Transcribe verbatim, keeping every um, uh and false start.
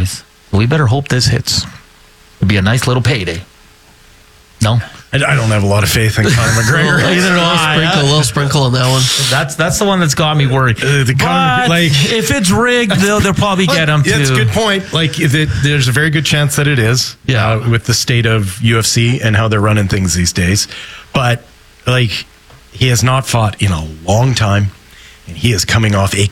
boys. We better hope this hits. It'd be a nice little payday. No? I, I don't have a lot of faith in Conor McGregor. Either do A little I. sprinkle, a little sprinkle on that one. That's that's the one that's got me worried. Uh, the Conor- but like- if it's rigged, they'll, they'll probably get him Yeah, too. it's a good point. Like, if it, there's a very good chance that it is. Yeah. uh, with the state of U F C and how they're running things these days. But like, he has not fought in a long time, and he is coming off a